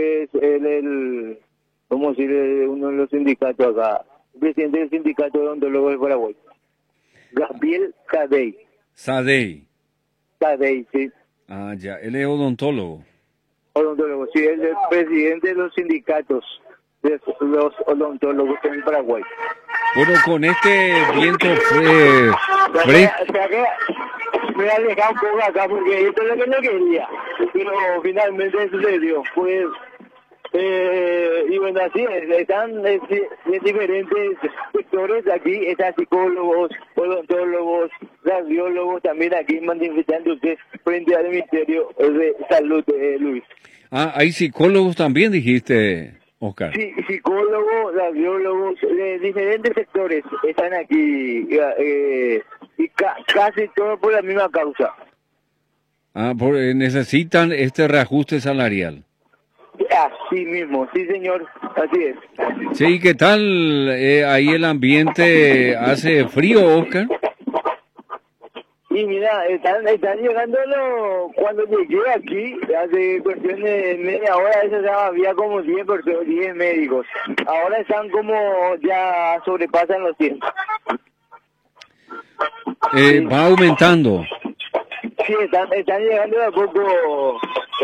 es ¿cómo decir? Uno de los sindicatos acá, el presidente del sindicato de odontólogos de Paraguay, Gabriel Cadey. Sadei. Cadey, sí. Ah, ya, él es odontólogo. Odontólogo, sí, él es el presidente de los sindicatos de los odontólogos en Paraguay. Bueno, con este viento fue... Me ha alejado un poco acá porque esto es lo que no quería, pero finalmente sucedió. Pues, y bueno, así están en diferentes sectores aquí, están psicólogos, odontólogos, radiólogos también aquí manifestándose frente al Ministerio de Salud, Luis. Ah, hay psicólogos también, dijiste, Oscar. Sí, psicólogos, radiólogos, de diferentes sectores están aquí y casi todo por la misma causa. Ah, necesitan este reajuste salarial. Así mismo, sí señor, así es. Sí, ¿qué tal ahí el ambiente? ¿Hace frío, Oscar? Y mira, están llegando cuando llegué aquí, hace cuestión de media hora, eso ya había como 10 médicos. Ahora están como ya sobrepasan los 100. Va aumentando. Sí, están llegando de a poco,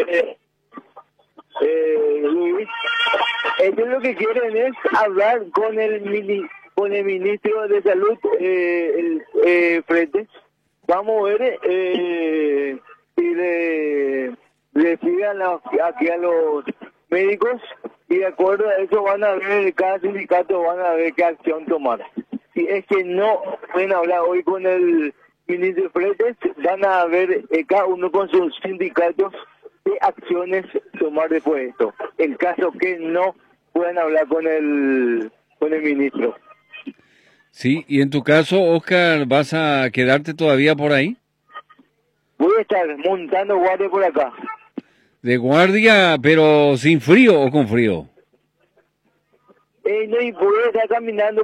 Luis. Ellos lo que quieren es hablar con el ministro de Salud, Frente. Vamos a ver si le sigan aquí a los médicos y de acuerdo a eso van a ver, cada sindicato van a ver qué acción tomar. Si es que no pueden hablar hoy con el ministro de Fretes, van a ver cada uno con sus sindicatos qué acciones tomar después de esto. En caso que no puedan hablar con el ministro. Sí, y en tu caso, Oscar, ¿vas a quedarte todavía por ahí? Voy a estar montando guardia por acá. ¿De guardia, pero sin frío o con frío? No, y voy a estar caminando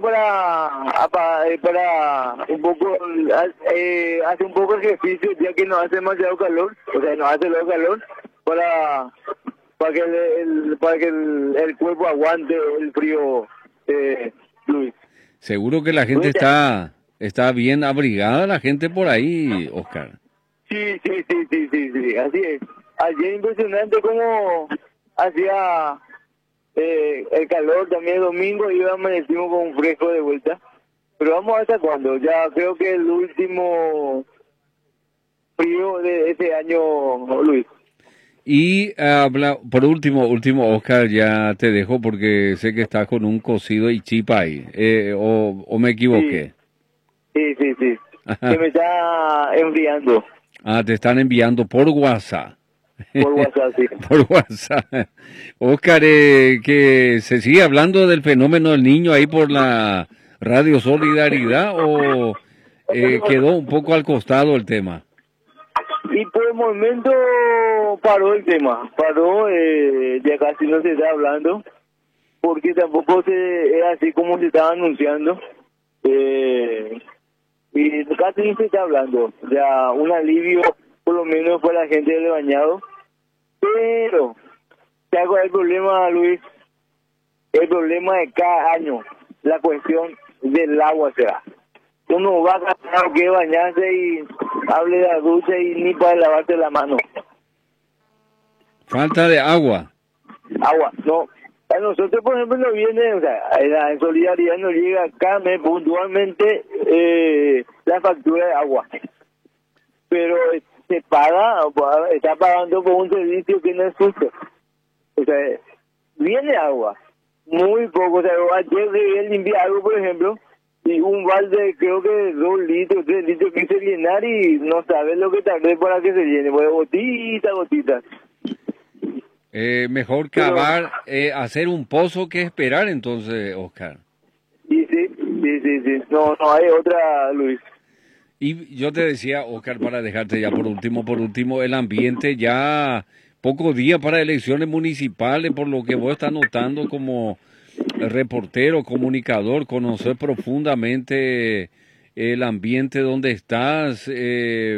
para un poco, hace un poco de ejercicio, ya que no hace demasiado calor, o sea, no hace luego calor, para que el cuerpo aguante el frío, Luis. Seguro que la gente está bien abrigada, la gente por ahí, Oscar. Sí, así es. Ayer impresionante cómo hacía el calor también el domingo y hoy amanecimos con un fresco de vuelta. Pero vamos hasta cuándo, ya creo que el último frío de este año, Luis. Y por último, Oscar, ya te dejo porque sé que estás con un cocido y chipa ahí, o me equivoqué. Sí. Que me está enfriando. Ah, te están enviando por WhatsApp. Por WhatsApp, sí. Por WhatsApp. Oscar, que se sigue hablando del fenómeno del niño ahí por la Radio Solidaridad o quedó un poco al costado el tema. Y por el momento paró el tema, ya casi no se está hablando, porque tampoco es así como se estaba anunciando, y casi no se está hablando, ya un alivio por lo menos para la gente del Bañado, pero ¿te hago el problema, Luis? El problema de cada año, la cuestión del agua será. Uno va a gastar que bañarse y hable de la ducha y ni para lavarse la mano. Falta de agua. Agua, no. A nosotros, por ejemplo, nos viene, o sea, en solidaridad nos llega cada mes puntualmente la factura de agua. Pero se paga, está pagando por un servicio que no es justo. O sea, viene agua, muy poco. O sea, ayer debía limpiar algo, por ejemplo, y un balde, creo que 2 litros, 3 litros quise llenar y no sabes lo que tardé para que se llene, pues gotita. Mejor cavar, hacer un pozo que esperar entonces, Oscar. Sí. No hay otra, Luis. Y yo te decía, Oscar, para dejarte ya por último, el ambiente ya pocos días para elecciones municipales, por lo que vos estás notando como reportero, comunicador, conocer profundamente el ambiente donde estás,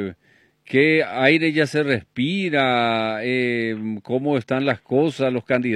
qué aire ya se respira, cómo están las cosas, los candidatos.